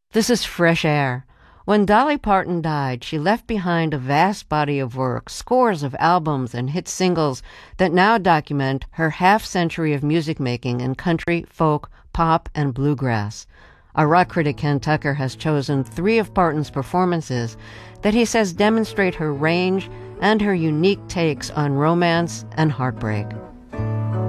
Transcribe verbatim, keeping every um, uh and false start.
This is Fresh Air. When Dolly Parton died, she left behind a vast body of work, scores of albums and hit singles that now document her half-century of music making in country, folk, pop, and bluegrass. Our rock critic Ken Tucker has chosen three of Parton's performances that he says demonstrate her range and her unique takes on romance and heartbreak.